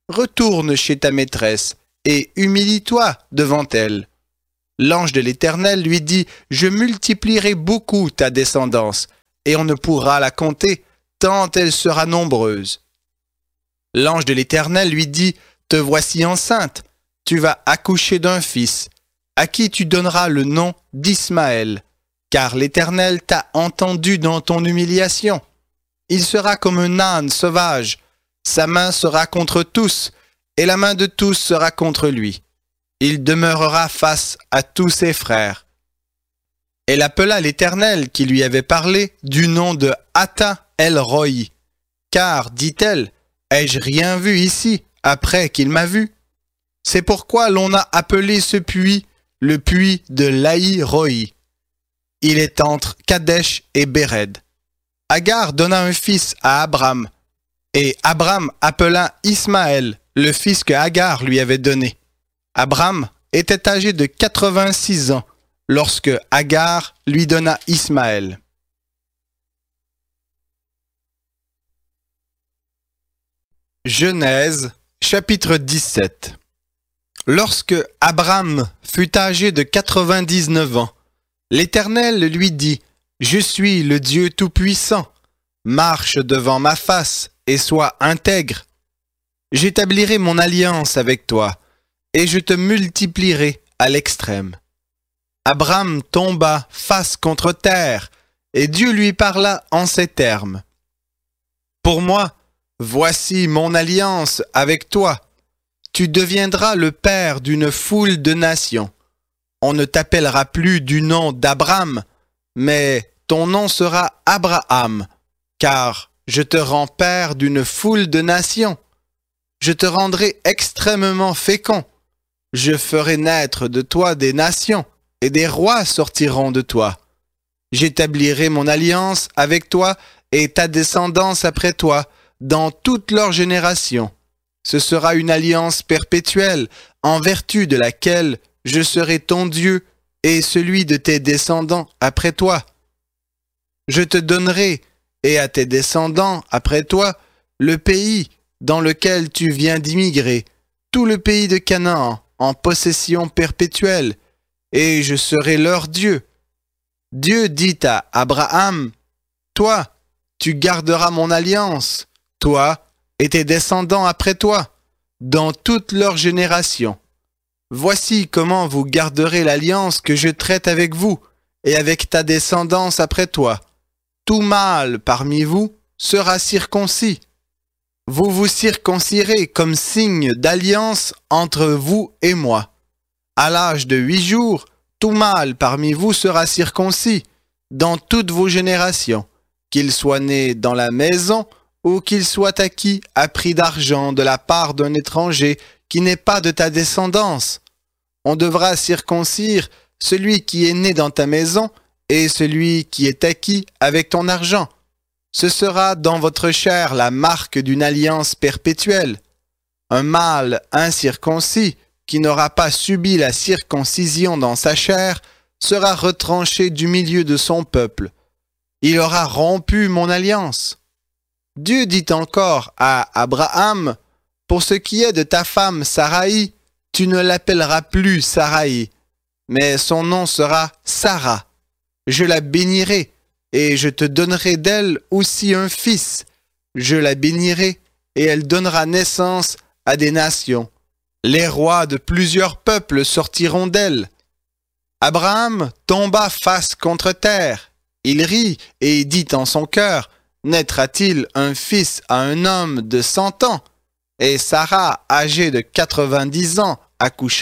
retourne chez ta maîtresse et humilie-toi devant elle. » L'ange de l'Éternel lui dit, « Je multiplierai beaucoup ta descendance, et on ne pourra la compter, tant elle sera nombreuse. » L'ange de l'Éternel lui dit, « Te voici enceinte, tu vas accoucher d'un fils, à qui tu donneras le nom d'Ismaël, car l'Éternel t'a entendu dans ton humiliation. Il sera comme un âne sauvage, sa main sera contre tous, et la main de tous sera contre lui. Il demeurera face à tous ses frères. » Elle appela l'Éternel qui lui avait parlé du nom de Atta El-Roi, car, dit-elle, « Ai-je rien vu ici après qu'il m'a vu? » C'est pourquoi l'on a appelé ce puits le puits de Laï-Roi. Il est entre Kadesh et Béred. Agar donna un fils à Abram, et Abram appela Ismaël, le fils que Agar lui avait donné. Abram était âgé de quatre-vingt-six ans lorsque Agar lui donna Ismaël. Genèse, chapitre dix-sept. Lorsque Abram fut âgé de quatre-vingt-dix-neuf ans, l'Éternel lui dit, « Je suis le Dieu Tout-Puissant. Marche devant ma face et sois intègre. J'établirai mon alliance avec toi, et je te multiplierai à l'extrême. » Abram tomba face contre terre, et Dieu lui parla en ces termes. « Pour moi, voici mon alliance avec toi. Tu deviendras le père d'une foule de nations. On ne t'appellera plus du nom d'Abram, mais ton nom sera Abraham, car je te rends père d'une foule de nations. Je te rendrai extrêmement fécond. Je ferai naître de toi des nations, et des rois sortiront de toi. J'établirai mon alliance avec toi et ta descendance après toi, dans toutes leurs générations. Ce sera une alliance perpétuelle, en vertu de laquelle je serai ton Dieu et celui de tes descendants après toi. Je te donnerai, et à tes descendants après toi, le pays dans lequel tu viens d'immigrer, tout le pays de Canaan, en possession perpétuelle, et je serai leur Dieu. Dieu dit à Abraham, « Toi, tu garderas mon alliance, toi et tes descendants après toi, dans toutes leurs générations. Voici comment vous garderez l'alliance que je traite avec vous et avec ta descendance après toi. Tout mâle parmi vous sera circoncis. Vous vous circoncirez comme signe d'alliance entre vous et moi. À l'âge de huit jours, tout mâle parmi vous sera circoncis dans toutes vos générations, qu'il soit né dans la maison ou qu'il soit acquis à prix d'argent de la part d'un étranger qui n'est pas de ta descendance. On devra circoncire celui qui est né dans ta maison et celui qui est acquis avec ton argent. Ce sera dans votre chair la marque d'une alliance perpétuelle. Un mâle incirconcis qui n'aura pas subi la circoncision dans sa chair sera retranché du milieu de son peuple. Il aura rompu mon alliance. » Dieu dit encore à Abraham, « Pour ce qui est de ta femme Saraï, tu ne l'appelleras plus Saraï, mais son nom sera Sarah. Je la bénirai, et je te donnerai d'elle aussi un fils. Je la bénirai, et elle donnera naissance à des nations. Les rois de plusieurs peuples sortiront d'elle. » Abraham tomba face contre terre. Il rit et dit en son cœur, « Naîtra-t-il un fils à un homme de cent ans? Et Sarah, âgée de quatre-vingt-dix ans, accoucherait-elle? »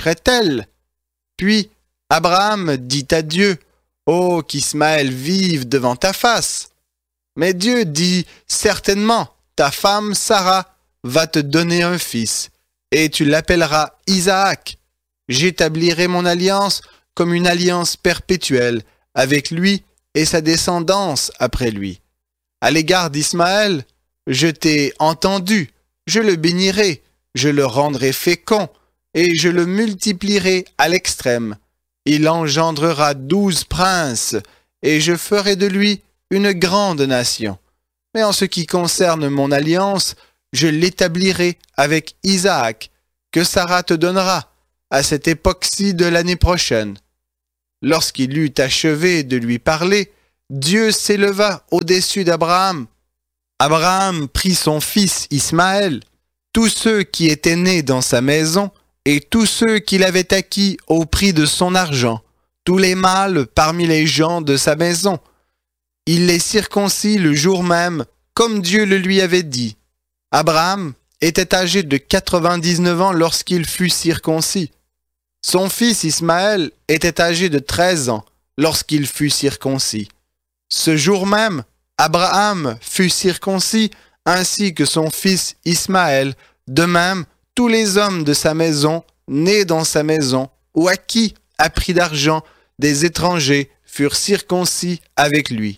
Puis Abraham dit à Dieu, « Oh, qu'Ismaël vive devant ta face. » Mais Dieu dit, « Certainement, ta femme Sarah va te donner un fils, et tu l'appelleras Isaac. J'établirai mon alliance comme une alliance perpétuelle avec lui et sa descendance après lui. À l'égard d'Ismaël, je t'ai entendu, je le bénirai, je le rendrai fécond, et je le multiplierai à l'extrême. Il engendrera douze princes, et je ferai de lui une grande nation. Mais en ce qui concerne mon alliance, je l'établirai avec Isaac, que Sarah te donnera, à cette époque-ci de l'année prochaine. » Lorsqu'il eut achevé de lui parler, Dieu s'éleva au-dessus d'Abraham. Abraham prit son fils Ismaël, tous ceux qui étaient nés dans sa maison, et tous ceux qu'il avait acquis au prix de son argent, tous les mâles parmi les gens de sa maison. Il les circoncit le jour même, comme Dieu le lui avait dit. Abraham était âgé de quatre-vingt-dix-neuf ans lorsqu'il fut circoncis. Son fils Ismaël était âgé de treize ans lorsqu'il fut circoncis. Ce jour même, Abraham fut circoncis ainsi que son fils Ismaël, de même tous les hommes de sa maison, nés dans sa maison, ou acquis à prix d'argent des étrangers, furent circoncis avec lui.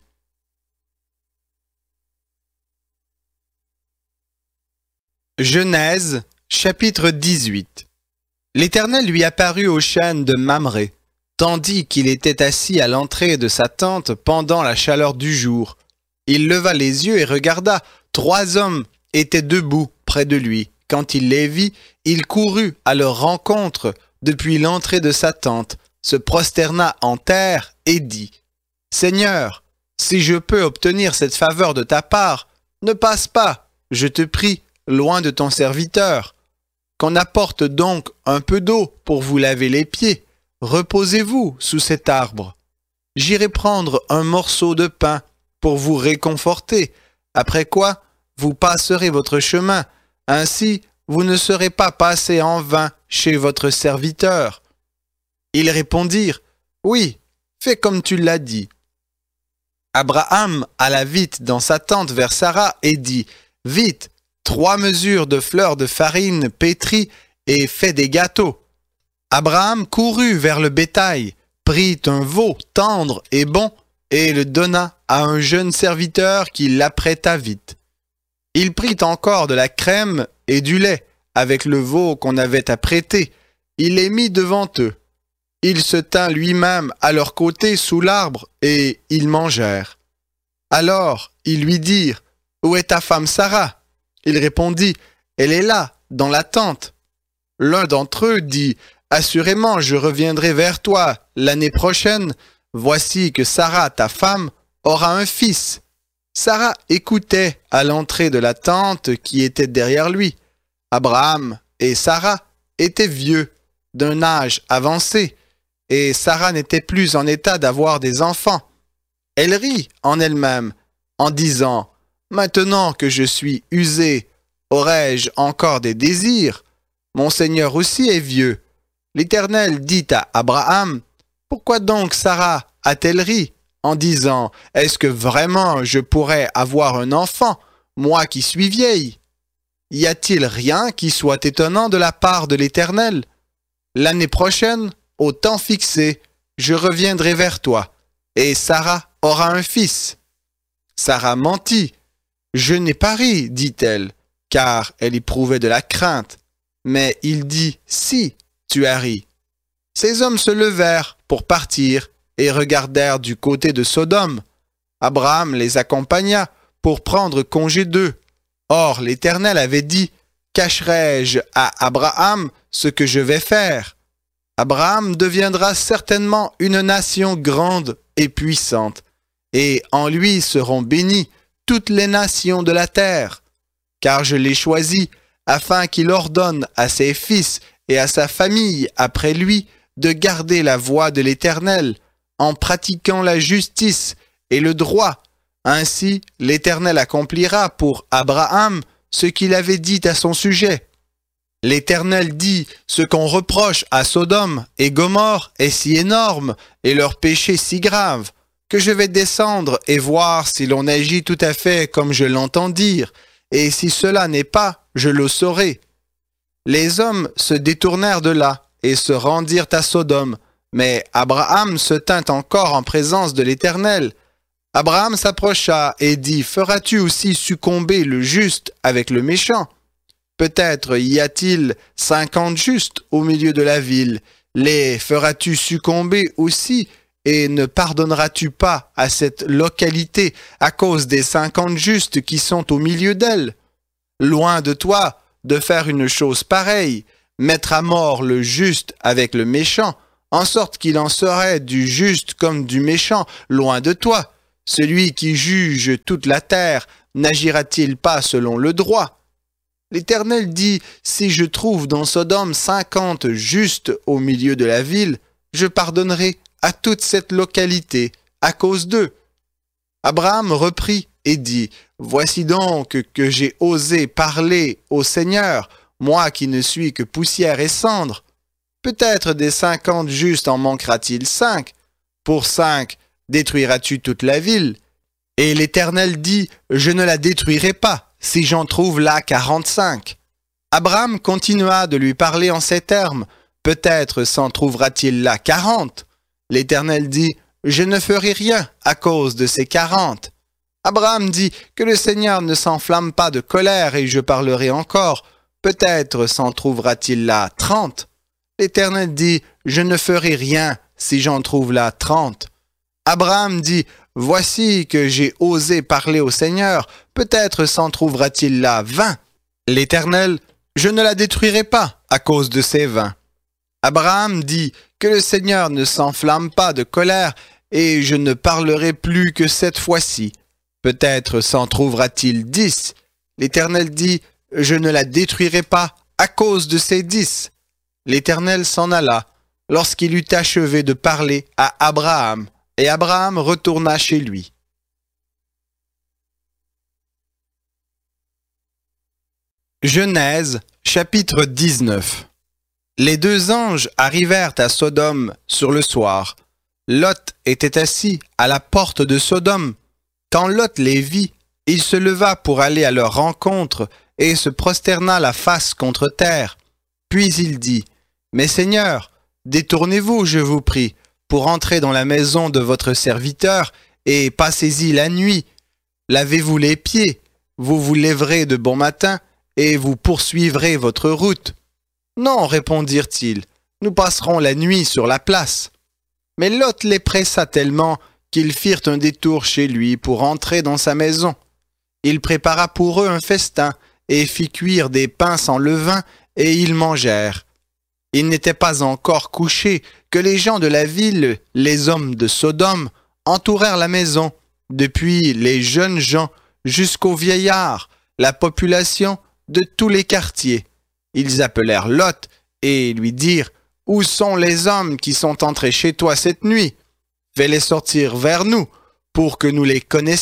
Genèse, chapitre dix-huit. L'Éternel lui apparut au chêne de Mamré, tandis qu'il était assis à l'entrée de sa tente pendant la chaleur du jour. Il leva les yeux et regarda. Trois hommes étaient debout près de lui. Quand il les vit, il courut à leur rencontre depuis l'entrée de sa tente, se prosterna en terre et dit : « Seigneur, si je peux obtenir cette faveur de ta part, ne passe pas, je te prie, loin de ton serviteur. Qu'on apporte donc un peu d'eau pour vous laver les pieds. Reposez-vous sous cet arbre. J'irai prendre un morceau de pain pour vous réconforter, après quoi vous passerez votre chemin. Ainsi, vous ne serez pas passé en vain chez votre serviteur. » Ils répondirent : « Oui, fais comme tu l'as dit. » Abraham alla vite dans sa tente vers Sarah et dit : « Vite, trois mesures de fleurs de farine pétrie et fais des gâteaux. » Abraham courut vers le bétail, prit un veau tendre et bon et le donna à un jeune serviteur qui l'apprêta vite. Il prit encore de la crème et du lait avec le veau qu'on avait apprêté. Il les mit devant eux. Il se tint lui-même à leur côté sous l'arbre et ils mangèrent. Alors ils lui dirent : « Où est ta femme Sarah ?» Il répondit : « Elle est là, dans la tente. » L'un d'entre eux dit : « Assurément, je reviendrai vers toi l'année prochaine. Voici que Sarah, ta femme, aura un fils. » Sarah écoutait à l'entrée de la tente qui était derrière lui. Abraham et Sarah étaient vieux, d'un âge avancé, et Sarah n'était plus en état d'avoir des enfants. Elle rit en elle-même, en disant : « Maintenant que je suis usée, aurai-je encore des désirs ? Mon Seigneur aussi est vieux. » L'Éternel dit à Abraham : « Pourquoi donc Sarah a-t-elle ri en disant : est-ce que vraiment je pourrais avoir un enfant, moi qui suis vieille ? Y a-t-il rien qui soit étonnant de la part de l'Éternel ? L'année prochaine, au temps fixé, je reviendrai vers toi, et Sarah aura un fils. » Sarah mentit. « Je n'ai pas ri, dit-elle, car elle éprouvait de la crainte. Mais il dit : si, tu as ri. » Ces hommes se levèrent pour partir et regardèrent du côté de Sodome. Abraham les accompagna pour prendre congé d'eux. Or l'Éternel avait dit : cacherai-je à Abraham ce que je vais faire ? Abraham deviendra certainement une nation grande et puissante, et en lui seront bénies toutes les nations de la terre. Car je l'ai choisi afin qu'il ordonne à ses fils et à sa famille après lui de garder la voie de l'Éternel, en pratiquant la justice et le droit. Ainsi, l'Éternel accomplira pour Abraham ce qu'il avait dit à son sujet. L'Éternel dit : ce qu'on reproche à Sodome et Gomorrhe est si énorme et leur péché si grave, que je vais descendre et voir si l'on agit tout à fait comme je l'entends dire, et si cela n'est pas, je le saurai. Les hommes se détournèrent de là et se rendirent à Sodome, mais Abraham se tint encore en présence de l'Éternel. Abraham s'approcha et dit : feras-tu aussi succomber le juste avec le méchant ? Peut-être y a-t-il cinquante justes au milieu de la ville. Les feras-tu succomber aussi, et ne pardonneras-tu pas à cette localité à cause des cinquante justes qui sont au milieu d'elle ? loin de toi de faire une chose pareille, mettre à mort le juste avec le méchant, en sorte qu'il en serait du juste comme du méchant, loin de toi. Celui qui juge toute la terre, n'agira-t-il pas selon le droit? L'Éternel dit, si je trouve dans Sodome cinquante justes au milieu de la ville, je pardonnerai à toute cette localité à cause d'eux. Abraham reprit et dit, voici donc que j'ai osé parler au Seigneur, moi qui ne suis que poussière et cendre. Peut-être des cinquante justes en manquera-t-il cinq? Pour cinq, détruiras-tu toute la ville? Et l'Éternel dit, je ne la détruirai pas, si j'en trouve là quarante-cinq. Abraham continua de lui parler en ces termes, peut-être s'en trouvera-t-il là quarante. L'Éternel dit, je ne ferai rien à cause de ces quarante. Abraham dit, que le Seigneur ne s'enflamme pas de colère et je parlerai encore, peut-être s'en trouvera-t-il là trente. L'Éternel dit, je ne ferai rien si j'en trouve là trente. Abraham dit, voici que j'ai osé parler au Seigneur, peut-être s'en trouvera-t-il là vingt. L'Éternel, je ne la détruirai pas à cause de ces vingt. Abraham dit, que le Seigneur ne s'enflamme pas de colère, et je ne parlerai plus que cette fois-ci. Peut-être s'en trouvera-t-il dix. L'Éternel dit, je ne la détruirai pas à cause de ces dix. L'Éternel s'en alla, lorsqu'il eut achevé de parler à Abraham, et Abraham retourna chez lui. Genèse, chapitre dix-neuf. Les deux anges arrivèrent à Sodome sur le soir. Lot était assis à la porte de Sodome. Quand Lot les vit, il se leva pour aller à leur rencontre et se prosterna la face contre terre. Puis il dit, « Mes seigneurs, détournez-vous, je vous prie, pour entrer dans la maison de votre serviteur et passez-y la nuit. Lavez-vous les pieds, vous vous lèverez de bon matin et vous poursuivrez votre route. » « Non, répondirent-ils, nous passerons la nuit sur la place. » Mais Lot les pressa tellement qu'ils firent un détour chez lui pour entrer dans sa maison. Il prépara pour eux un festin et fit cuire des pains sans levain et ils mangèrent. Il n'était pas encore couché que les gens de la ville, les hommes de Sodome, entourèrent la maison, depuis les jeunes gens jusqu'aux vieillards, la population de tous les quartiers. Ils appelèrent Lot et lui dirent, « Où sont les hommes qui sont entrés chez toi cette nuit? Fais-les sortir vers nous, pour que nous les connaissions. »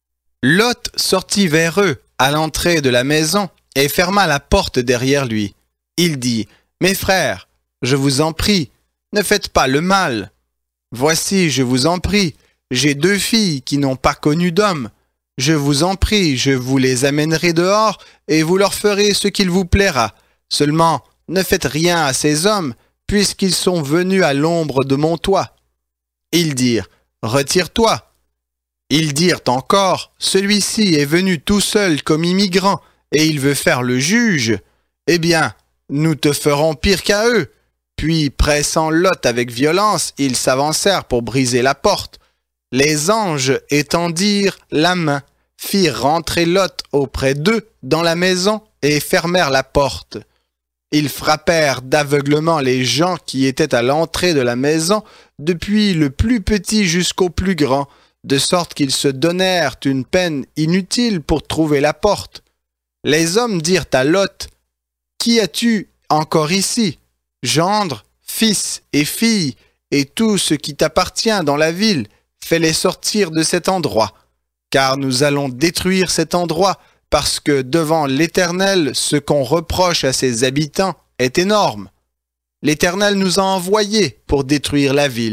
Lot sortit vers eux à l'entrée de la maison et ferma la porte derrière lui. Il dit, « Mes frères, je vous en prie, ne faites pas le mal. Voici, je vous en prie, j'ai deux filles qui n'ont pas connu d'homme. Je vous en prie, je vous les amènerai dehors, et vous leur ferez ce qu'il vous plaira. Seulement, ne faites rien à ces hommes, puisqu'ils sont venus à l'ombre de mon toit. » Ils dirent, « Retire-toi. » Ils dirent encore, « Celui-ci est venu tout seul comme immigrant, et il veut faire le juge. Eh bien, nous te ferons pire qu'à eux. » Puis, pressant Lot avec violence, ils s'avancèrent pour briser la porte. Les anges étendirent la main, firent rentrer Lot auprès d'eux dans la maison et fermèrent la porte. Ils frappèrent d'aveuglement les gens qui étaient à l'entrée de la maison, depuis le plus petit jusqu'au plus grand, de sorte qu'ils se donnèrent une peine inutile pour trouver la porte. Les hommes dirent à Lot, « Qui as-tu encore ici? Gendre, fils et filles, et tout ce qui t'appartient dans la ville, fais-les sortir de cet endroit, car nous allons détruire cet endroit, parce que devant l'Éternel, ce qu'on reproche à ses habitants est énorme. L'Éternel nous a envoyés pour détruire la ville. »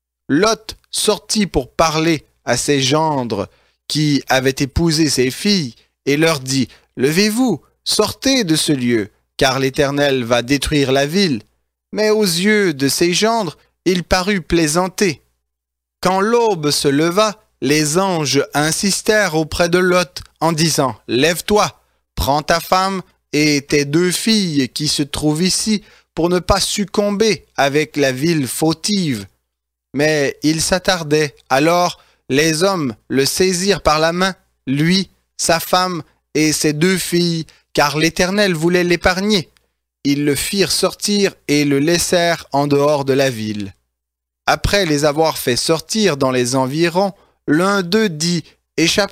Lot sortit pour parler à ses gendres qui avaient épousé ses filles, et leur dit, « Levez-vous, sortez de ce lieu, car l'Éternel va détruire la ville. » Mais aux yeux de ses gendres, il parut plaisanter. Quand l'aube se leva, les anges insistèrent auprès de Lot en disant, « Lève-toi, prends ta femme et tes deux filles qui se trouvent ici pour ne pas succomber avec la ville fautive. » Mais il s'attardait. Alors les hommes le saisirent par la main, lui, sa femme et ses deux filles, car l'Éternel voulait l'épargner. Ils le firent sortir et le laissèrent en dehors de la ville. Après les avoir fait sortir dans les environs, l'un d'eux dit « Échappe